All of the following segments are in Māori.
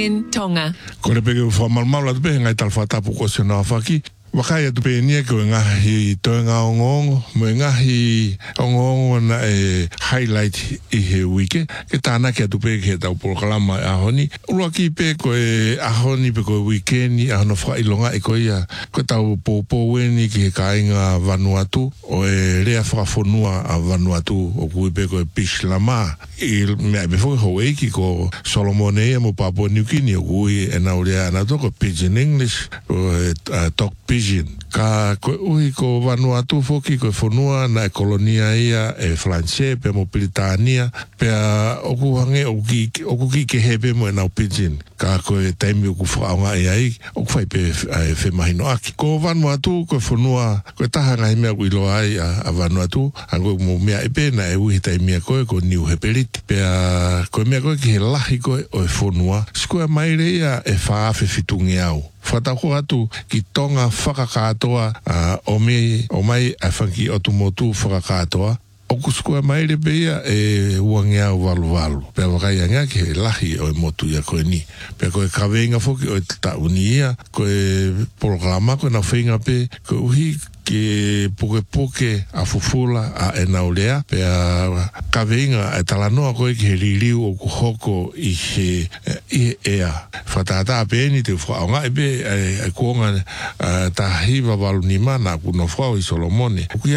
SAN Tonga. Ko le pege whamalmau la tupe ngai tal whatapu ko se nā whaki. Wakai atu pe nia ko ngahi toenga ongongo, mo ngahi ongongo na highlight I he wike. Ke tāna ke atu pe ke tau polokalama ahoni. Urua ki pe ko ahoni pe ko weekendi ahono whailonga ko ia. Ko tau popo weni ki he kainga Vanuatu o rea whakafonua a Vanuatu o kui pe ko Pishlama. I mea me fwoi ho eiki ko Solomone mo Papua New Guinea o kui e naurea anato ko Pidgin English o talk Pidgin. Ka ko ui ko Vanuatu foki ko fonua na kolonia ia e Franse pe mo Britania pe oku hange oku ki ke hebe mo na Pidgin. Ka ko e taimi oku whaonga e ai oku fai pe fe mahino aki. Ko Vanuatu ko fonua ko taha ngai mea kuilo ai a Vanuatu ango mo mea epe na e uhi taimia koe ko niu hepeliti. Pe ko mea koe ki he lahi koe o e fonua. Skoe maire ia e whaafe fitungi au. Whatako atu ki tonga whakakatoa o mai a whanki o tumotu whakakatoa. O kuskua maire beia e uangea o walu. Pea wakai anga ki he lahi o e motu ia koe ni. Pea koe kawenga foki o e tauni ia, koe polokalama koe na whainga pe, koe uhi ke poke a fufula a e naulea, pea kawenga e talanoa koe ki he ririu o kuhoko I he ea. Whatata pēni te whaonga e be e kuonga tahiwa walu ni mana kuno whao I Solomone. Kui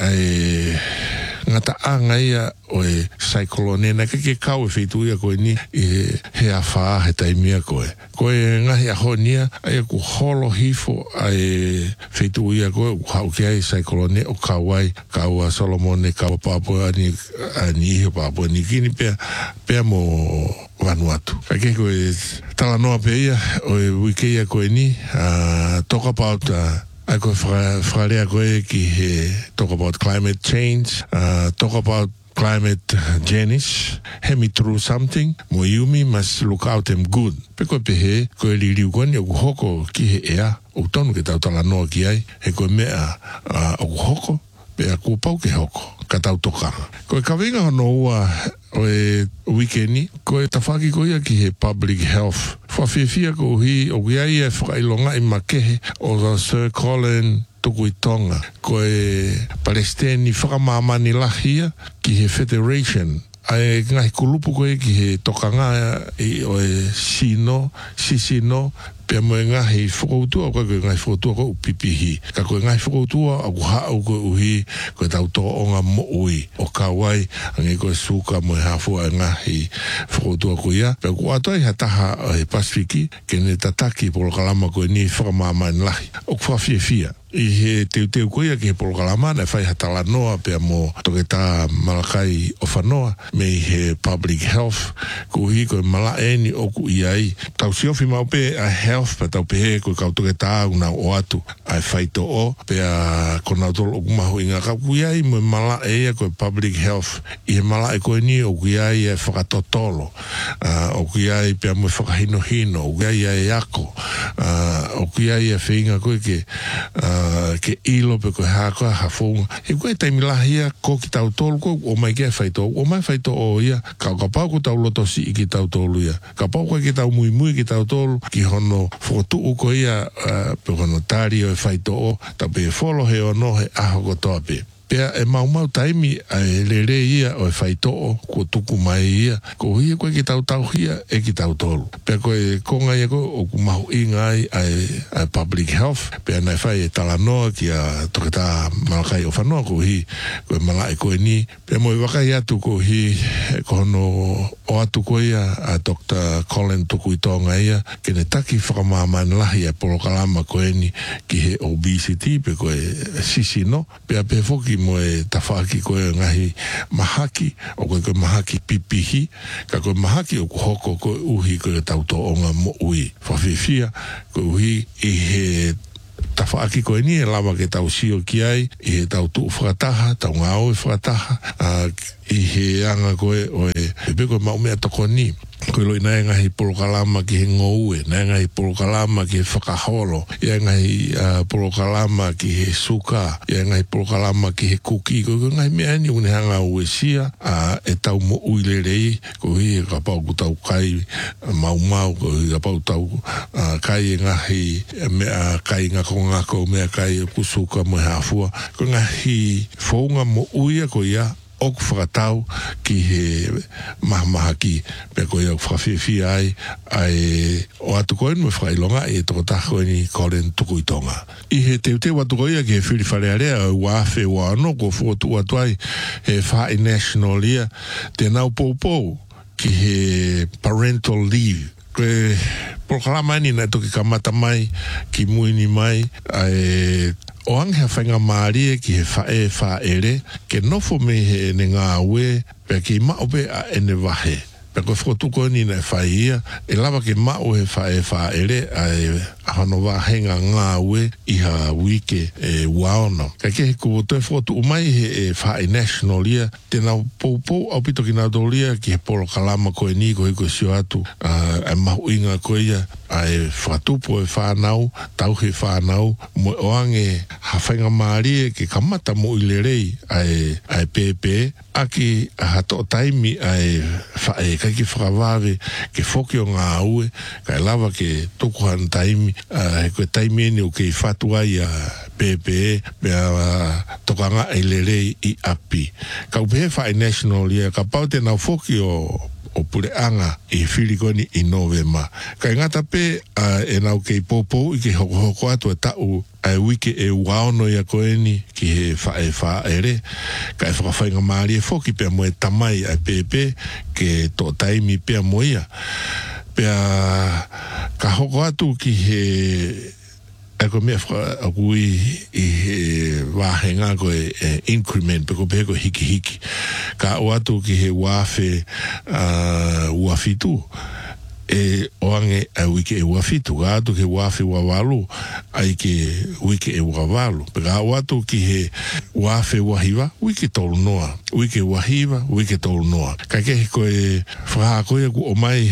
ai ngata anga ia o e saikolone na ke kau e whetu ia koe ni he a whaa he taimia koe. Koe ngahi a honia ai ku holo hifo ai whetu ia koe ku hau ki ai saikolone o kauai kaua Solomone kaua Papua ni ihe Papua ni kini pea mo Vanuatu. Ka ke koe talanoa pe ia o e wike ia koe ni talk about I go frarea koe ki he talk about climate change, talk about climate Janice, he me through something, mo yumi must look out them good. Pe koe pe he, koe li riu koe ni o hoko ki he ea, o tonu ke tau tala noa ki ai, he koe mea o hoko, pe a kūpau ke hoko, ka tau tokanga. Koe kawenga hono ua o e weekendi, koe tawhaki koe ia ki he public health. Whawhiawhia ko hi o kia ia whakailonga I makehe o Sir Colin tuku I Tonga. Koe Palestini whakamamani lahia ki he federation. Ai ngahi kulupu koe ki he tokanga o e sisino, pia mo ngahi whakoutua koe ngahi whakoutua koe upipihi. Ka koe ngahi whakoutua au hao koe uhi koe tau tō onga mo ui. O kawai ange koe suka mo hafua ngahi whakoutua koe ia. Pia ko atoi hataha e Pasifiki kene tataki polokalama koe ni whakamamani lahi. O kwhawhiawhia. I he teu koe ia ki he polokalama na whai hatala noa pia mo toke tā malakai o whanoa me he public health ko hi koe mala eni oku I ai. Tau siofi mau pe a health pa tau pehe koe kau toke tā una o atu ai whaito o pia kona tolo oku mahu inga kau kui ai mo mala ea koe public health I he mala e koe ni o kui ai e whakatotolo o kui ai pia mo whakahino o kui ai e ako o kui ai e whinga koe ke ilo pe koe hako hafonga. E koe taimilahia ko ki tau tolu ko o mai ke whaito. O mai whaito o ia. Ka pau ko tau loto si I ki tau tolu ia. Ka pau koe ki tau mui ki tau tolu. Ki hono whotu ko ia pe hono tari o e whaito o. Ta pe folo he ono he aho ko toa pe. Pea e mau taimi e lere ia o e whaitoo ko tuku mai ia. Ko hia koe ki tau hia e ki tau tolu. Pea koe konga ia koe o kumahu inga ai public health. Pea nai whai e talanoa ki a toke tā malakai o whanoa ko hi. Koe malai koe ni. Pea mo I wakai atu ko hi ko hono o atu koe ia a Dr. Colin tuku I tonga ia. Kene taki whakamāman lahi a polokalama koe ni ki he obesity pe koe sisino. Pea pe foki mo e tawhaki koe ngahi mahaki o koe mahaki pipihi ka koe mahaki o hoko koe uhi koe tau tō onga mo ui whawhiwhia koe uhi I he tawhaki koe ni e lawa ke tau sio ki ai I he tau tuu whakataha tau ngāo e whakataha I he anga koe o e peko mau mea toko ni. Koe loi nai ngahi polokalama ki he ngoue, nai ngahi polokalama ki he whakaholo, ia ngahi polokalama ki he suka, ia ngahi polokalama ki he kuki, koe ngai mea ni une hanga ue sia, e tau mo uilerei, koe hi ka pau ku tau kai mau, koe ka pau tau kai ngahi, mea kai ngako mea kai kusuka mo hafua, koe ngahi whaunga mo uia koe ia, o whakatau ki he maha ki pe koe au whawhiwhi ai o atu koe nui whakailonga e toko tako ni Colin Tukuitonga. I he teo atu koe ki he whiri wharearea wawhe wano ko whotu atu ai he whae national ia te nau pou ki he parental leave. Koe proklama ni na toki kamata mai ki muini mai ai o ange whainga maari ki he whaere ke nofo me he ne ngā ue pe ki maupe a ene wahe. Pe koe whakotuko ni na whaia e lawa ke mau he whaere ai ahano wahenga ngā ue iha wike e waono. Ka ke he kuotoe whakotu umai he whae national ia tēnā pou au pito ki nā dolia ki he polo kalama koe ni koe koe sio atu ai mahu inga koe ia ai whatupo e whanau, tau he whanau, mo oange hawhainga maari ke kamata mo ilerei ai pepe, aki hato taimi ai whae, kai ki whakawawe ke whoki o ngā ue, kai lawa ke tokuhan taimi, koe taimi ene o ke whatu ai a pepe, mea tokanga ilerei I api. Kau pehe whae national ia, ka pau te nau whoki o pureanga I whirikoni I Novema. Kai ngata pe e nau kei popo I ke hoko atu e tau ai wike e waono ia koeni ki he whaere. Kai whakawhainga maari e whoki pia moe tamai ai pepe ke tō taimi pia moia. Pia ka hoko atu ki he ko mea aku I he wahenga koe increment pe ko pe ko hiki ka o atu ki he wafe uafitu e oange a wike e wafitu ka atu ke wafe wawalu ai ke wike e wawalu pe ka o atu ki he wafe wahiva wike tolu noa wike wahiva wike tolu noa ka ke koe whaha koe ku o mai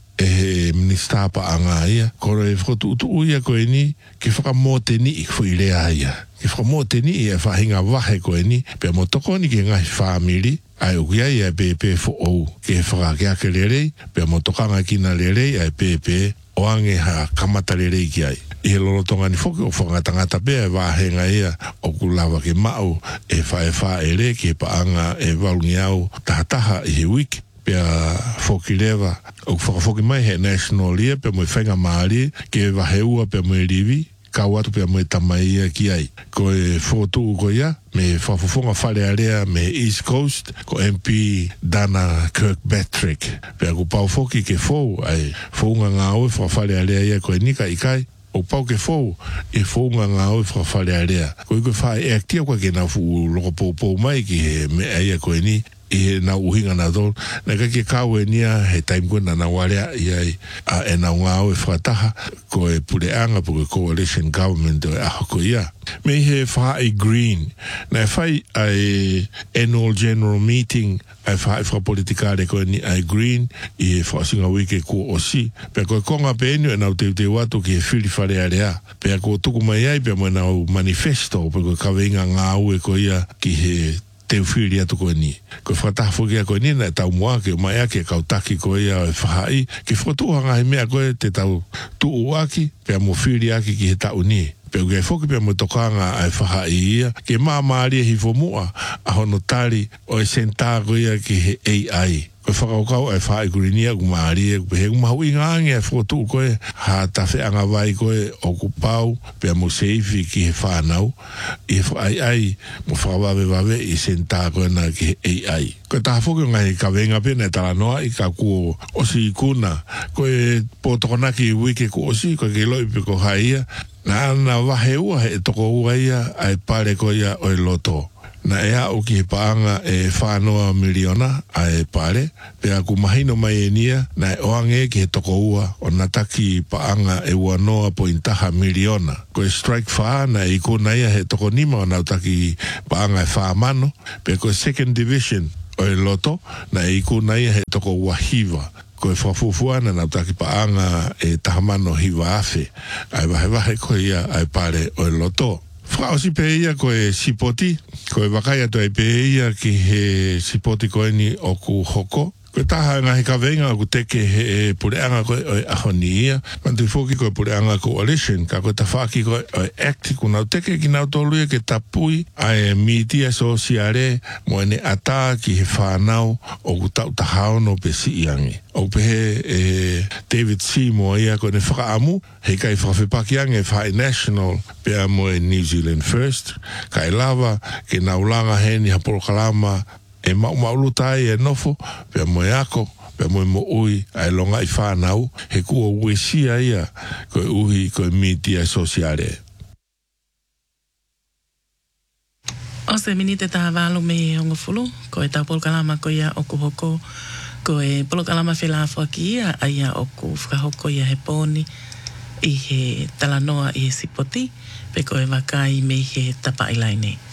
e minister pa anga ia kore whakotu utu uia koe ni ke whakamote ni I whuirea ia ke whakamote ni ia whahinga wahe koe ni pe mo toko ni ke ngahi whamiri ai ukia ia pepe fo ou ke whakakeake lerei pe mo tokanga kina lerei ai pepe oange ha kamata lerei ki ai I he lolotonga ni whoki o whangatangata pea wahenga ia o kulawa ke mau e whaere ke paanga e walungi au tahataha I he wiki pea whoki lewa o whakafoki mai he national ia pea moe whainga maari ke waheua pea moe rivi ka watu pea moe tamai ia ki ai ko e whotu ko ia me whafofonga whare area me East Coast ko MP Dana Kirkpatrick pea ko pau whoki ke whou ai whounga ngā oe whawhare area ia ko e nika I kai o pau ke whou e whounga ngā oe whawhare area ko I koe whae e aktia kwa ke nā whu loko pou mai ki he mea ia ko e ni I na uhinga na dol na ke kawe nia he time ko na warea ia e na ngao e whataha ko e pureanga po coalition government e ahoko ia me he whae green na whai ai annual general meeting ai whae whapolitikare ko ni ai green I whaasinga wike ko osi pe ko konga pe enu e nau te watu ki he whiri whare area pe ko tuku mai ai pe mo nau manifesto pe ko kaweinga ngao e ko ia ki he te whiri atu koe ni. Koe whakataha whukia koe ni na tau mua ke mai ake kautaki koe ia e whahai. Ke whakatuhanga he mea koe te tau tuu aki, pia mo whiri aki ki he tau ni. Pea uke whoki pia mo tokanga ai whahai ia. Ke maamaari hi whomua a hono tari o e sentā koe ia ki he AI. Koe whakaukau ai whae kurinia ku maari e kupe he kumahu ingaangi ai whakatu koe ha tawhi anga vai koe o kupau pia mo seifi ki he whanau I he whae ai mo whakawawe I sentā koe na ki he AI. Koe taha whoki ngai ka wenga pena e tala noa I ka kuo osi kuna koe po tokonaki wike ku osi koe ke loi pe ko haia na ana wahe ua he toko ua ia ai pare koe ia o loto. Na ea o ki he paanga e whanoa miliona a e pare, pea ku mahino mai e nia, na e oange ki he toko ua o nataki paanga e uanoa po intaha miliona. Ko e strike wha na e ko naia he toko nima o nautaki paanga e wha mano, pea ko second division o e loto na iku nai he toko wahiva ko e whafufuana na taki paanga e tahamano hiva afe ai wahe ko ia ai pare o e loto whaosi pe ia ko e sipoti ko e wakaia to e pe ia ki he sipoti ko ni o ku hoko ko taha ngahi ka venga ku teke he pureanga ko e ahonia mantu foki ko pureanga coalition ka ko ta faki ko act ku na teke ki na tolu ke tapui ai media sociale mo ne ata ki he whanau o ku tau tahao no pe si iangi o pe David Seymour ia ko ne whakaamu he kai whawhipakiange whai national pe mo e New Zealand First kai lava ke naulanga he ni hapolo kalama e maulutai e nofo pe mo yako pe mo ui ai longa I whanau he kua uesia ia ko uhi ko media sociale. O se minite taha walo me ongo fulu ko e tau polokalama ko ia o kuhoko ko e polokalama whelafua ki ia ai o ku whakahoko ia he poni I he talanoa I he sipoti pe ko e wakai me he tapa ilaine.